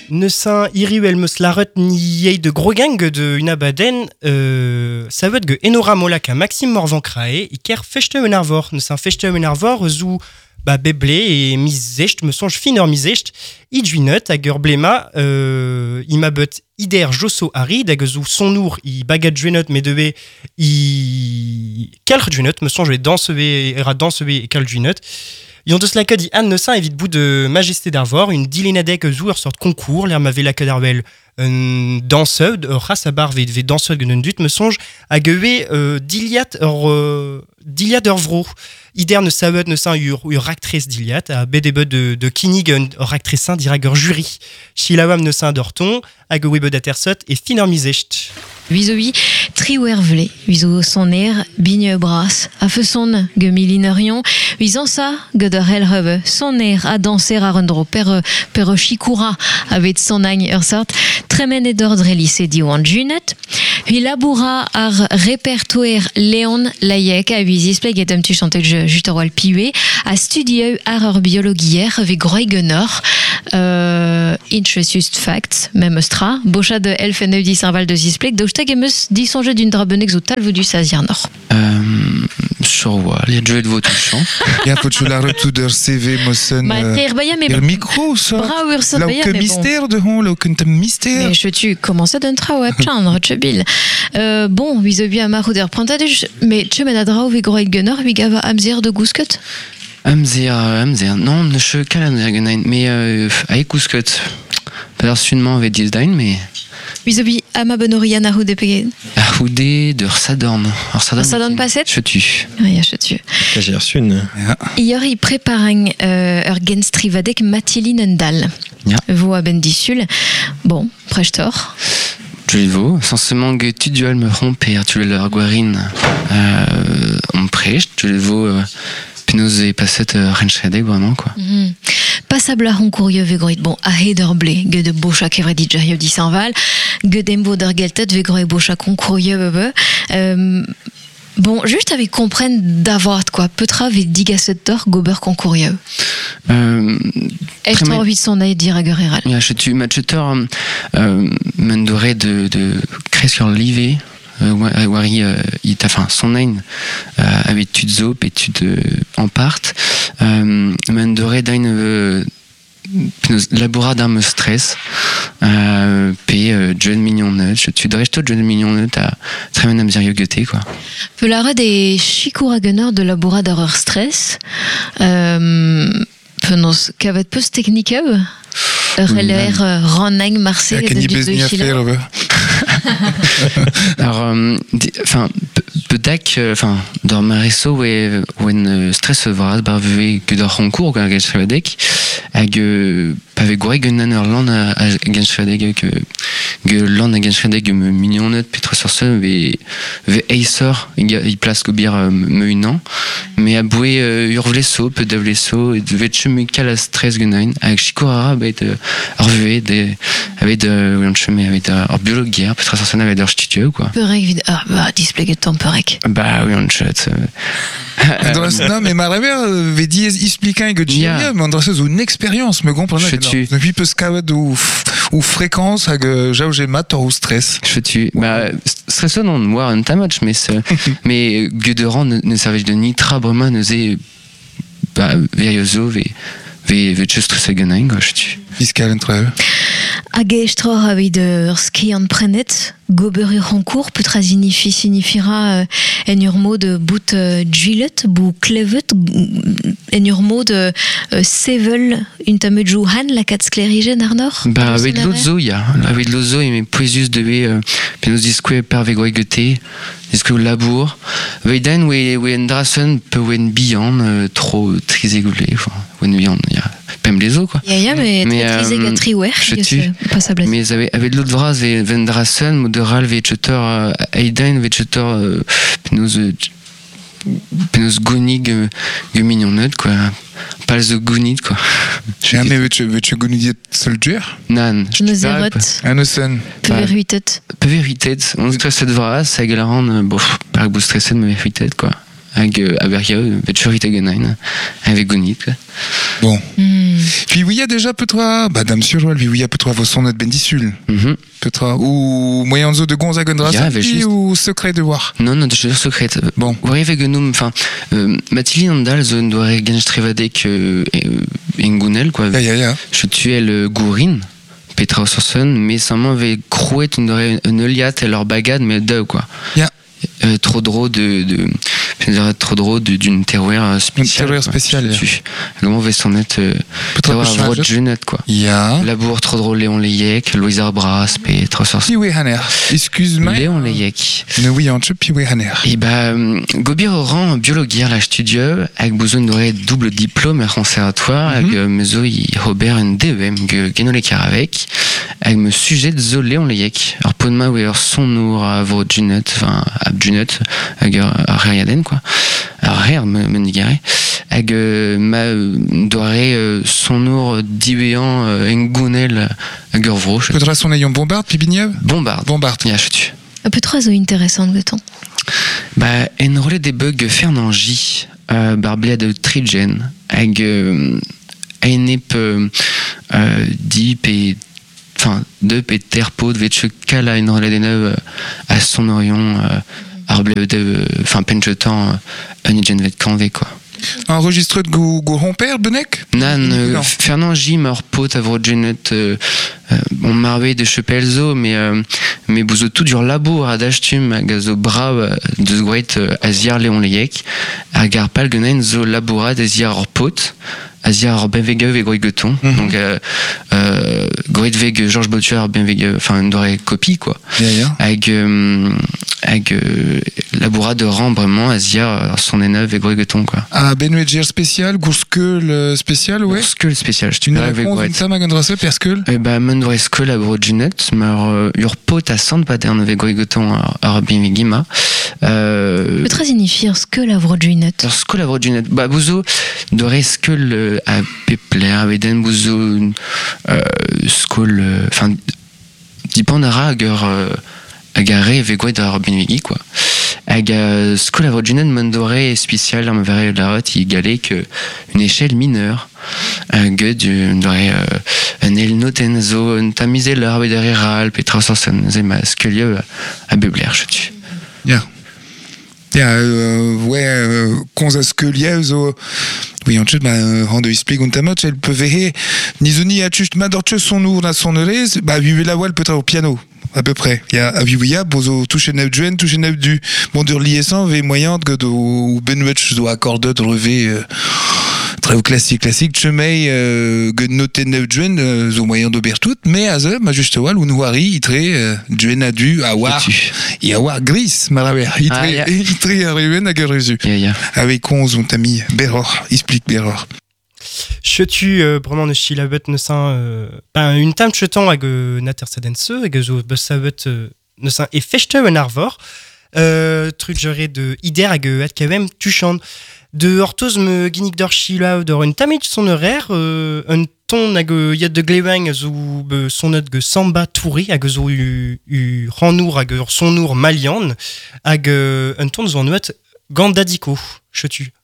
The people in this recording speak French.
Neusin iriuel meus laret niei de gros gang de une abaden ça veut que enora molaka Maxime Morvan crae iker fechte un arvor neusin fechte un arvor zou beble et misecht me songe fineur misecht idjuinut hag ur blema imabut ider josso arid hag zou sonour I bagat juinut me debe I kalr juinut me songe dansebe era dansebe et kalr juinut. Yon deus la kad Anne Neusin evit bout de majesté d'arvor, une dilenadek zou ur sort concours, l'air m'avait la kad arvel danseur, ras a bar ve danseur gnen dut me songe, hag diliat ur vro. Ider ne savet Neusin ur actrice diliat, a bedebud de kinig ur actrice dirag ur jury. Chilawam Neusin d'orton, hag webud atersot et fineur misecht. Vizovi, triwervle, vizo son air, bigne bras, a feuson, ge millinerion, vizan sa, ge de relreve, son air a danser a rendro per chikoura, avec son agne ur sort, tremen et d'ordre lycée diwan junet, vi laboura ar répertoire Léon Layek a vizispleg et un petit chanteur juterwal piwe, a studieu ar ur biologier ve groigenor, interesting facts, même ostra, bocha de elfeneu di sarval de zispleg, d'ostag emeus disonge d'une drabenek zo talve du saziar nor. Chorwa, il y a joué de votre chant. Il y a un peu de la retour de CV, Mossen. Le micro, ça. Bravo, ça. Là, aucun mystère de hon, là, aucun mystère. Mais je tu commences d'un travail à tchandre, tchebil. Bon, vis-à-vis à Marouder, prantadej, mais tu m'as drao vigroy gunner, vigava amzir de gousket? Amzir, non, ne je calme, mais avec gousket. Pas sûrement avec Disdain, mais. Vis-à-vis à ma bonoria na houde pege. À houde de Sadorn. Sadorn passet? Je tue. Ja, je tue. J'ai reçu une. Hier, il prépare ur genstrivadek Mathilde Ndal. Vous à Bendisul. Bon, prechtor. Je le vaux. Sensement que tu dual me romper, tu le guarine. On prêche, tu le vaux. Pinose et passet renchadek vraiment quoi. Passable à Honcourieux vegroit bon a Hederblé ge de bocha kevredi jario di Sanval ge dembo der geltet vegroit bocha Honcourieux bon juste avec comprendre d'avoir quoi peut-être avec digasetor gober Honcourieux est-ce envie de son aide dirageral ja je tu matcheter mendoré de créer sur l'IV Wari enfin son ain avec tudzo étude en part mendoré d'un labora d'un stress jeune mignon neut tu devrais tout jeune mignon neut à très bien amzérieux gueté quoi peu la des chikourageneur de labora d'horreur stress penos qu'avait peu technique relève Ronang Marseille de alors enfin peut-être dans Maresso et when stress vras barvé que dans concours quand je fais deck avec avec Goregenan Irland à Genschadeg que land à Genschadeg me mignonnet Petre sur ce ve Acer il place que bir meunan mais à boué urvlesso peut devlesso et devait chemin cala stress genain avec Chikorara bet revé des avec de on chemin avec de biologie Petre sur ce avec de studio quoi perek vid display de temps perek bah oui on chat non mais ma mère veut dire expliquer que tu mais on doit se une expérience me comprendre depuis peu scavet ou fréquence avec j'ai mat ou stress je tue bah stress non moi un tamage mais Guederand ne savait de nitra vraiment ne faisait bah vérioso ve just stress genain je tue fiscal entre eux Agestro avec de ski en prenet gober Honcourt peut-être signifiera en urmo de bout Gillette bou clevet en urmo de sevel une tame Johan la cat sclérigène arnor bah avec l'ozo ya avec l'ozo et mes poésius de penos disque per vegoigete disque labour veiden we endrasen peu wen bihan trop triségulé wen bihan ya pem les os quoi ya mais très égatriwer mais avec l'autre vras vendrasen moderal vegetor aiden vegetor penos gonig mignonet quoi pas le gounid quoi mais veux-tu gounid soldier nan nezerot Annosen peu véritet on stresse de vras ça galarand bon pas vous stresser de me véritet quoi hag abergao vetchurit agenain avec gonit quoi. Bon. Puis oui, il y a déjà peut-être Dame Surwal, puis oui, il y a peut-être vos sonnets bendisul. Peut-être ou moyen de Gonzague ou secret de voir. Non, je suis secret. Bon. Vous arrivez que nous, enfin, Mathilde Andal, je dois gagner trevadek Engunel quoi. Je tuais le Gourin. Petra Ossorson, mais seulement avec Crouet, une Eliat et leur bagade, mais deux quoi. Trop drôle trop drôle d'une terroir spéciale. Une terroir spéciale. Comment on va s'en être terroir jeunette quoi. Labour trop drôle Léon Leyek, Louise Arbras, Petra Ossorson. Piwe Hanner. Excuse-moi. Léon Leyek. Oui, en Piwe Hanner. Et Gobir rend biologie à la studio avec besoin d'aurait double diplôme à conservatoire avec meso Robert un DEM que Genolé avec me sujet de Léon Leyek. Alors pour moi oui, son nour à vos Junet, enfin à Junet avec Riaden quoi. Alors rien me dirait avec ma doiré son nour dibéant Engunel à Gurvro. Peut-être son ayant Bombard puis Bignev. Bombard. Yeah, je tue. Un peu trop intéressant de temps. Enrôlé des bugs Fernand J, barblé de Trigen, avec Ainep Deep et enfin deux et Terpo de Vetchekala enrôlé des neuves à son orion, arblé de enfin penchetant Unigen Vetkanvé quoi. Enregistré de Gouromper, Benek? Non, Fernand J, mort pote à Vrogenet, on marveille de Chepelzo, mais bouzo tout dur labo à Dachtum, à gazo brave de Zgwait, Aziar Léon Leyek, à Garpal Genain, zo labora d'Aziar or pote, Aziar or Benvege et Goigeton, donc, Goitveg Georges Botcher, Benvege, enfin, une dorée copie, quoi. Avec labora de rang vraiment Aziar son éneuve et Goigeton, quoi. Ah, Benveger spécial, Gourskeul spécial, ouais. Gourskeul spécial, je te dis avec Goigeton. Une femme à Gandrasse, Perskeul? Mendreskeul à Brogenet, mais ur pote à Sand Patern avec Goigeton à Benvegima. Très signifiant Skeul à Brogenet. Skeul à Brogenet, bouzo, doré Skeul à Pepler, avec den bouzo, Skeul, enfin, dipendara agarré avec Goigeton à Benvegi, quoi. Aga Skeul à Brogenet, Mendoré spécial, on verrait la route, il galait que une échelle mineure. Un elnoten zo un tamisé l'arbre derrière Petra Ossorson zema Skeul à Bebler je tue. Konza Skeul zo oui en chut rende explique un tamot elle peut veiller nizoni a chut madorche son nour na son erez vive la voile peut-être au piano à peu près. Il y a Aviouya, Bozo, touché neuf juen, touché neuf du. Bon, de liaison, V moyen, que ou Benwetch doit accorder de relever, très classique, chemay, que noté neuf juen, au moyen d'Obertout, mais à ce, ma juste wall, ou Nouari, il très, juen a dû, avoir, il a war gris, malaber, il très, arrivé, n'a guère reçu. Avec 11, on t'a mis Beror, explique Beror. Je tue vraiment ne chilabet ne sein une tam chetan hag nater sadense hag zo besabet ne sein et fechte un arvor trudjere de ider hag at kavem tuchand de hortoz me ginik d'or chila d'or une tamit son horaire un ton hag yad de glevang zo son not ge samba touri hag zo u rannour hag son nour malian hag un ton zo nuet gandadiko je tue